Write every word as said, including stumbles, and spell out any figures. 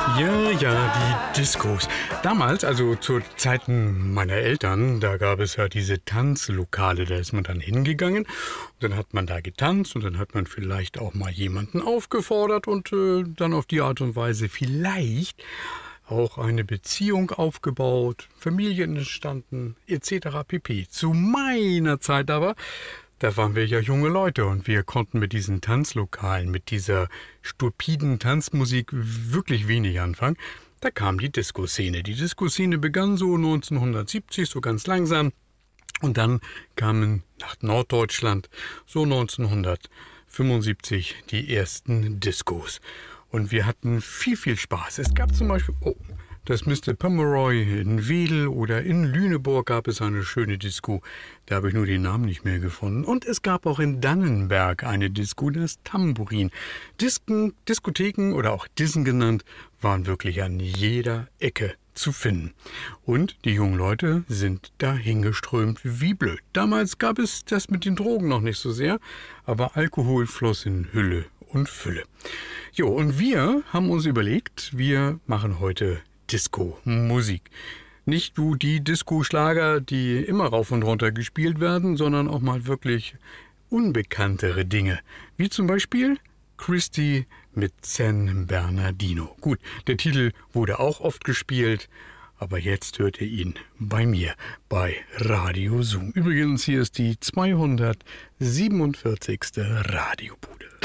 Ja, ja, die Diskos. Damals, also zu Zeiten meiner Eltern, da gab es ja diese Tanzlokale. Da ist man dann hingegangen und dann hat man da getanzt und dann hat man vielleicht auch mal jemanden aufgefordert und äh, dann auf die Art und Weise vielleicht auch eine Beziehung aufgebaut, Familien entstanden, et cetera pp. Zu meiner Zeit aber, da waren wir ja junge Leute und wir konnten mit diesen Tanzlokalen, mit dieser stupiden Tanzmusik wirklich wenig anfangen. Da kam die Disco-Szene. Die Disco-Szene begann so neunzehnhundertsiebzig, so ganz langsam. Und dann kamen nach Norddeutschland so neunzehnhundertfünfundsiebzig die ersten Discos. Und wir hatten viel, viel Spaß. Es gab zum Beispiel, oh, das Mister Pomeroy in Wedel oder in Lüneburg gab es eine schöne Disco. Da habe ich nur den Namen nicht mehr gefunden. Und es gab auch in Dannenberg eine Disco, das Tambourin. Disken, Diskotheken oder auch Dissen genannt, waren wirklich an jeder Ecke zu finden. Und die jungen Leute sind da hingeströmt wie blöd. Damals gab es das mit den Drogen noch nicht so sehr, aber Alkohol floss in Hülle und Fülle. Jo, und wir haben uns überlegt, wir machen heute Disco-Musik. Nicht nur die Disco-Schlager, die immer rauf und runter gespielt werden, sondern auch mal wirklich unbekanntere Dinge. Wie zum Beispiel Christy mit San Bernardino. Gut, der Titel wurde auch oft gespielt, aber jetzt hört ihr ihn bei mir, bei Radio Zoom. Übrigens, hier ist die zweihundertsiebenundvierzigste Radiobude.